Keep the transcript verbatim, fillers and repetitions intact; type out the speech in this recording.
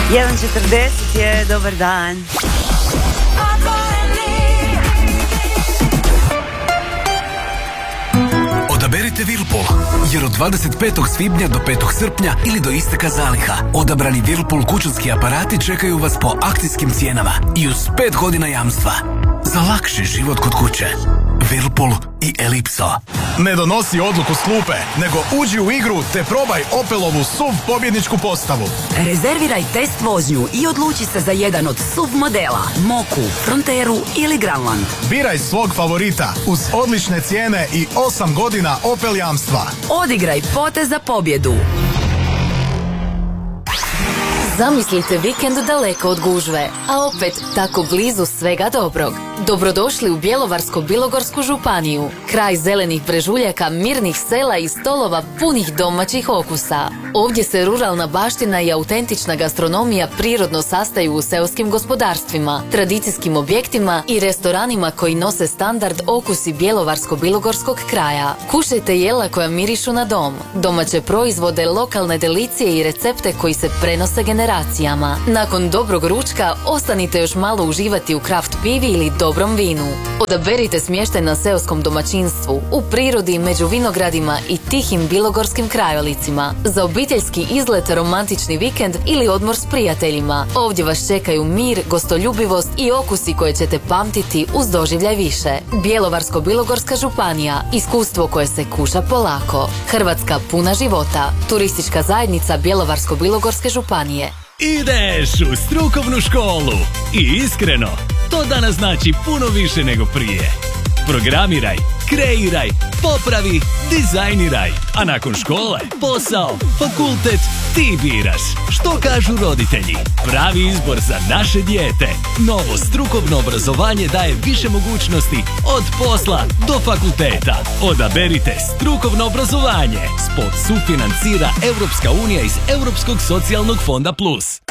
jedan četrdeset je, dobar dan. Odaberite Whirlpool, jer od dvadeset petog svibnja do petog srpnja ili do isteka zaliha odabrani Whirlpool kućanski aparati čekaju vas po akcijskim cijenama i uz pet godina jamstva. Za lakši život kod kuće. Whirlpool i Ellipso. Ne donosi odluku s klupe, nego uđi u igru te probaj Opelovu S U V pobjedničku postavu. Rezerviraj test vožnju i odluči se za jedan od S U V modela, Moku, Fronteru ili Granland. Biraj svog favorita uz odlične cijene i osam godina Opel jamstva. Odigraj potez za pobjedu. Zamislite vikend daleko od gužve, a opet tako blizu svega dobrog. Dobrodošli u Bjelovarsko-bilogorsku županiju, kraj zelenih brežuljaka, mirnih sela i stolova punih domaćih okusa. Ovdje se ruralna baština i autentična gastronomija prirodno sastaju u seoskim gospodarstvima, tradicijskim objektima i restoranima koji nose standard okusi Bjelovarsko-bilogorskog kraja. Kušajte jela koja mirišu na dom, domaće proizvode, lokalne delicije i recepte koji se prenose generacijama. Nakon dobrog ručka ostanite još malo uživati u kraft pivi ili dobrom vinu. Odaberite smještaj na seoskom domaćinstvu, u prirodi, među vinogradima i tihim bilogorskim krajolicima. Za obiteljski izlet, romantični vikend ili odmor s prijateljima. Ovdje vas čekaju mir, gostoljubivost i okusi koje ćete pamtiti uz doživljaj više. Bjelovarsko-bilogorska županija, iskustvo koje se kuša polako. Hrvatska puna života. Turistička zajednica Bjelovarsko-bilogorske županije. Ideš u strukovnu školu i iskreno, to danas znači puno više nego prije. Programiraj, kreiraj, popravi, dizajniraj, a nakon škole, posao, fakultet, ti biraš. Što kažu roditelji? Pravi izbor za naše dijete. Novo strukovno obrazovanje daje više mogućnosti od posla do fakulteta. Odaberite strukovno obrazovanje. Spot sufinancira Europska unija iz Europskog socijalnog fonda Plus.